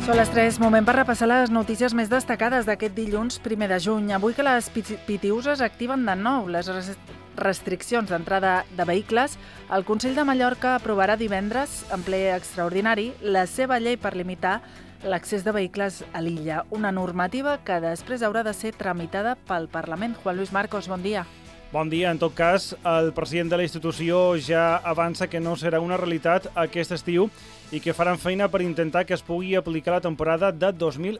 Són les 3, moment per repassar les notícies més destacades d'aquest dilluns 1 de juny. Avui que les Pitiüses activen de nou les restriccions d'entrada de vehicles, el Consell de Mallorca aprovarà divendres, en ple extraordinari, la seva llei per limitar l'accés de vehicles a l'illa, una normativa que després haurà de ser tramitada pel Parlament. Juan Luis Marcos, bon dia. Bon dia. En tot cas, el president de la institució ja avança que no serà una realitat aquest estiu i que faran feina per intentar que es pugui aplicar la temporada de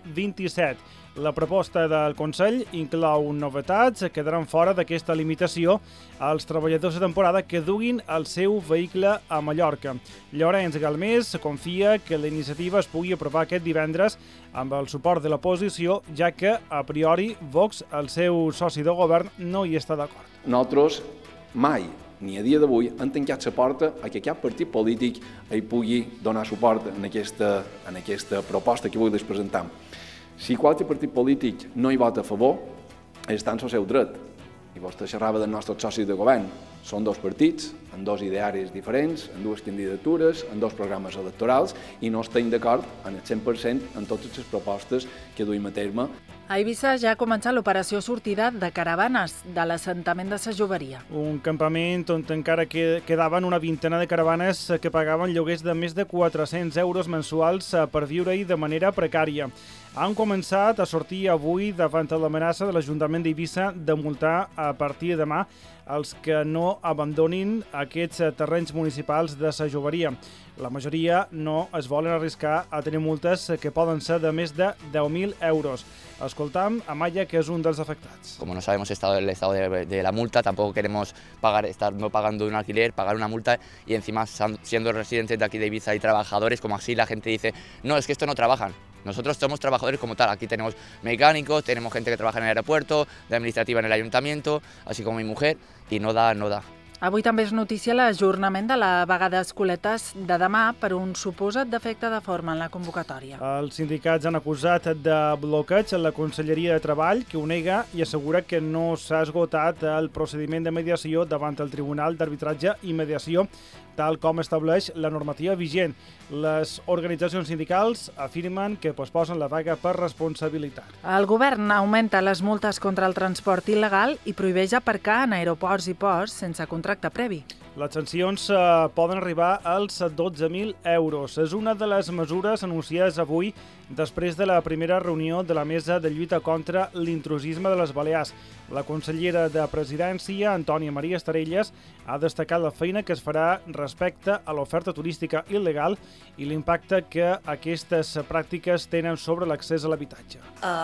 2027. La proposta del Consell inclou novetats que quedaran fora d'aquesta limitació als treballadors de temporada que duguin el seu vehicle a Mallorca. Llorenç Galmés confia que la iniciativa es pugui aprovar aquest divendres amb el suport de l'oposició, ja que, a priori, Vox, el seu soci de govern, no hi està d'acord. Nosaltres mai, ni a dia d'avui, han tancat la porta a que cap partit polític hi pugui donar suport en aquesta proposta que avui les presentem. Si qualsevol partit polític no hi vota a favor, està en el seu dret. I vostè xerrava dels nostres socis de govern. Són dos partits, amb dos idearis diferents, amb dues candidatures, amb dos programes electorals, i no estem d'acord en el 100% en totes les propostes que duim a terme. A Eivissa ja ha començat l'operació sortida de caravanes de l'assentament de la Joveria. Un campament on encara quedaven una vintena de caravanes que pagaven lloguers de més de 400 euros mensuals per viure-hi de manera precària. Han començat a sortir avui davant de l'amenaça de l'Ajuntament d'Eivissa de multar a partir de demà els que no abandonin aquests terrenys municipals de la Joveria. La majoria no es volen arriscar a tenir multes que poden ser de més de 10.000 euros. Escoltam a Maya, que és un dels afectats. Como no sabemos el estado de la multa, tampoco queremos estar no pagando un alquiler, pagar una multa y encima siendo residentes de aquí de Ibiza y trabajadores, como así la gente dice, no, es que esto no trabajan. Nosotros somos trabajadores como tal, aquí tenemos mecánicos, tenemos gente que trabaja en el aeropuerto, de administrativa en el ayuntamiento, así como mi mujer, y no da. Avui també és notícia l'ajornament de la vaga d'escoletes de demà per un suposat defecte de forma en la convocatòria. Els sindicats han acusat de bloqueig a la Conselleria de Treball, que ho nega i assegura que no s'ha esgotat el procediment de mediació davant el Tribunal d'Arbitratge i Mediació, tal com estableix la normativa vigent. Les organitzacions sindicals afirmen que posposen la vaga per responsabilitat. El govern augmenta les multes contra el transport il·legal i prohibeix aparcar en aeroports i ports sense contracte previ. Les sancions poden arribar als 12.000 euros. És una de les mesures anunciades avui després de la primera reunió de la Mesa de Lluita contra l'intrusisme de les Balears. La consellera de Presidència, Antònia Maria Estarelles, ha destacat la feina que es farà respecte a l'oferta turística il·legal i l'impacte que aquestes pràctiques tenen sobre l'accés a l'habitatge.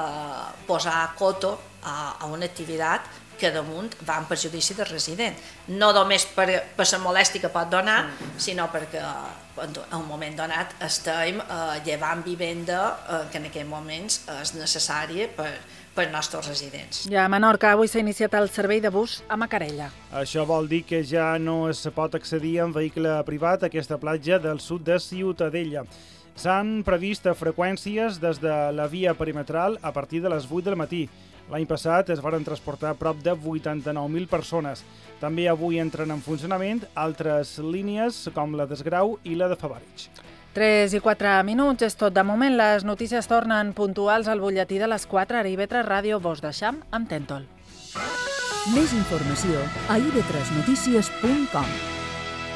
Posar coto a una activitat que damunt va en perjudici del resident. No només per la molèstia que pot donar, sinó perquè en un moment donat estem llevant vivenda que en aquells moments és necessària per als nostres residents. Ja a Menorca avui s'ha iniciat el servei de bus a Macarella. Això vol dir que ja no es pot accedir en vehicle privat a aquesta platja del sud de Ciutadella. S'han previst freqüències des de la via perimetral a partir de les 8 del matí. L'any passat es van transportar prop de 89.000 persones. També avui entren en funcionament altres línies com la d'Esgrau i la de Favarich. 3 i 4 minuts, és tot de moment. Les notícies tornen puntuals al butlletí de les 4 a IB3 Ràdio Bos d'Eixam amb Tèntol. Més informació a ib3notícies.com.